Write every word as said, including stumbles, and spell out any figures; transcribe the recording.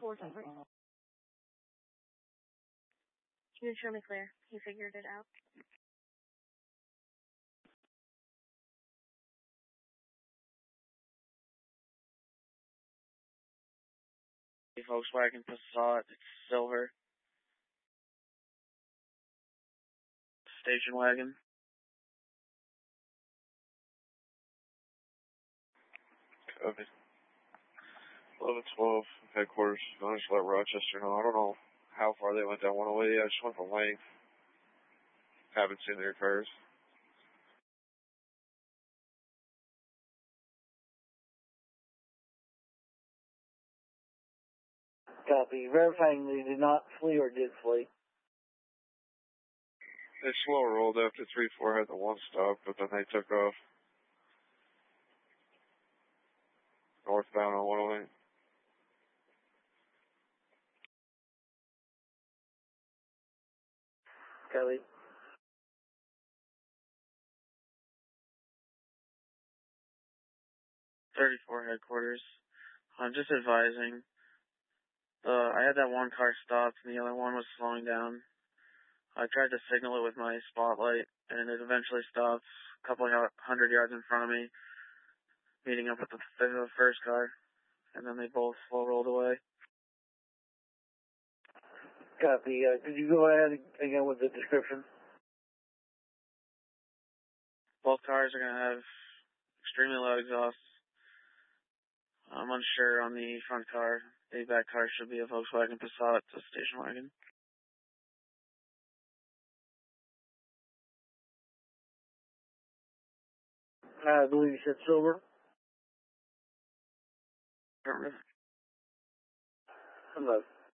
Can you show me clear? He figured it out. Volkswagen Passat, it's silver. Station wagon. Copy. eleven twelve, headquarters. I just let Rochester know. I don't know how far they went down one oh eight. I just went the length. Haven't seen the repairs. Copy. Verifying they did not flee or did flee. They slow rolled after three four had the one stop, but then they took off. Northbound on one oh eight. Copy. thirty-four headquarters. I'm just advising. Uh, I had that one car stopped and the other one was slowing down. I tried to signal it with my spotlight and it eventually stopped a couple of hundred yards in front of me, meeting up with the, the first car, and then they both slow rolled away. Copy. Uh, could you go ahead again with the description? Both cars are going to have extremely loud exhausts. I'm unsure on the front car. The back car should be a Volkswagen Passat, a station wagon. I believe you said silver. Affirmative. Hello.